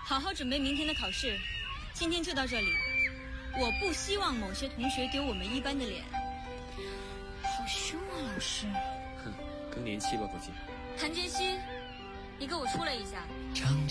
好好准备明天的考试，今天就到这里。我不希望某些同学丢我们一班的脸。好凶啊，老师！ 哼，更年期吧，估计。 谭杰希，你给我出来一下。